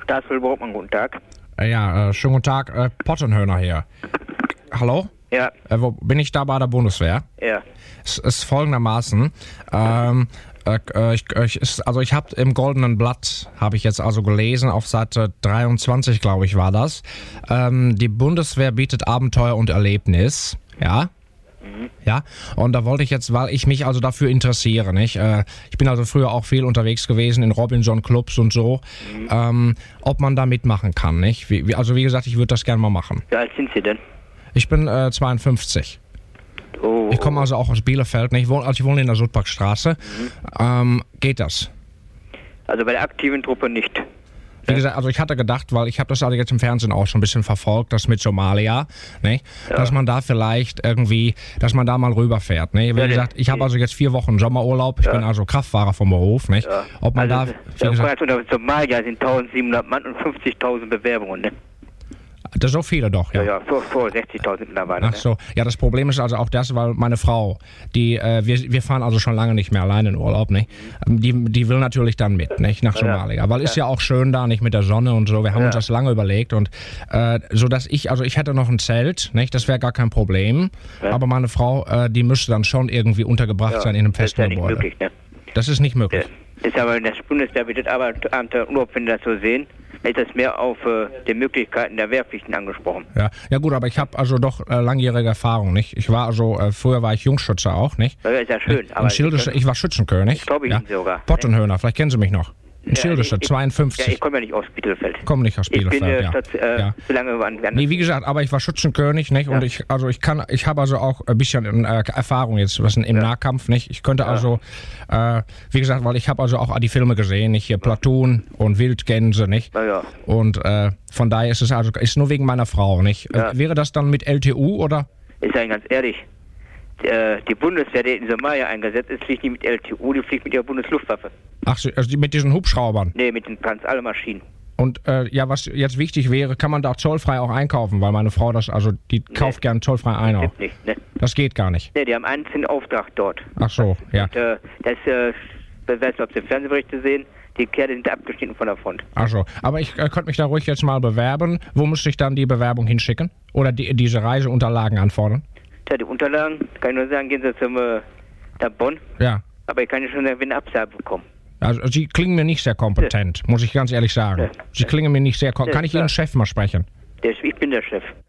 Staatsfeld Borgmann, guten Tag. Schönen guten Tag. Pottenhöhner hier. Hallo? Ja. Wo bin ich da bei der Bundeswehr? Ja. Es ist folgendermaßen. Ich habe im Goldenen Blatt, habe ich jetzt also gelesen, auf Seite 23, glaube ich, war das. Die Bundeswehr bietet Abenteuer und Erlebnis. Ja? Ja, und da wollte ich jetzt, weil ich mich also dafür interessiere, nicht? Ich bin also früher auch viel unterwegs gewesen in Robinson-Clubs und so, ob man da mitmachen kann, nicht? Wie gesagt, ich würde das gerne mal machen. Wie alt sind Sie denn? Ich bin 52. Oh. Ich komme also auch aus Bielefeld, nicht? Ich wohne in der Sudbackstraße. Geht das? Also bei der aktiven Truppe nicht. Wie gesagt, also ich hatte gedacht, weil ich habe das also jetzt im Fernsehen auch schon ein bisschen verfolgt, das mit Somalia, ne? Ja. Dass man da vielleicht irgendwie, dass man da mal rüberfährt, ne? Wie gesagt, ich habe also jetzt 4 Wochen Sommerurlaub, ich bin also Kraftfahrer vom Beruf, nicht? Ja. Ob man also da... Unter Somalia sind 1700 Mann und 50.000 Bewerbungen, ne? Das so viele doch, ja. Ja, vor 60.000 mittlerweile. Ach so, ja, das Problem ist also auch das, weil meine Frau, wir fahren also schon lange nicht mehr allein in Urlaub, nicht? Die will natürlich dann mit, nicht? Nach Somalia, weil ist ja auch schön da, nicht, mit der Sonne und so, wir haben uns das lange überlegt und so, dass ich hätte noch ein Zelt, nicht? Das wäre gar kein Problem, aber meine Frau, die müsste dann schon irgendwie untergebracht sein in einem festen Gebäude. Das ist ja nicht möglich, ne? Das ist nicht möglich. Das ist aber in der Bundeswehr bietet Abenteuer Urlaub, wenn wir das so sehen, ist das mehr auf die Möglichkeiten der Wehrpflichten angesprochen. Ja gut, aber ich habe also doch langjährige Erfahrung, nicht? Ich war also, früher war ich Jungschütze auch, nicht? Ja, ist ja schön. Aber ich war Schützenkönig. Ich glaube Ihnen sogar. Pottenhöhner, vielleicht kennen Sie mich noch. In Schildische, 52. Ja, ich komme ja nicht aus Bielefeld. Komme nicht aus Bielefeld, so lange woanders. Nee, wie gesagt, aber ich war Schützenkönig, nicht? Und ich habe also auch ein bisschen Erfahrung jetzt, was im Nahkampf, nicht? Ich könnte also, wie gesagt, weil ich habe also auch die Filme gesehen, nicht? Hier Platoon und Wildgänse, nicht? Ja. Und von daher ist es also, ist nur wegen meiner Frau, nicht? Ja. Wäre das dann mit LTU, oder? Ich sage ganz ehrlich, die Bundeswehr, die in Somalia eingesetzt ist, fliegt nicht mit LTU, die fliegt mit ihrer Bundesluftwaffe. Ach so, also mit diesen Hubschraubern? Nee, mit den ganz alle Maschinen. Und was jetzt wichtig wäre, kann man da zollfrei auch einkaufen, weil meine Frau die kauft gern zollfrei ein auch. Nicht, ne? Das geht gar nicht. Nee, die haben einen einzigen Auftrag dort. Ach so, ja. Und, ich weiß nicht, ob Sie Fernsehberichte sehen, die Kerle sind abgeschnitten von der Front. Ach so, aber ich könnte mich da ruhig jetzt mal bewerben. Wo müsste ich dann die Bewerbung hinschicken? Oder diese Reiseunterlagen anfordern? Tja, die Unterlagen, kann ich nur sagen, gehen Sie nach Bonn. Ja. Aber ich kann ja schon eine Absage bekommen. Also Sie klingen mir nicht sehr kompetent, muss ich ganz ehrlich sagen. Sie klingen mir nicht sehr kompetent. Kann ich Ihren Chef mal sprechen? Ich bin der Chef.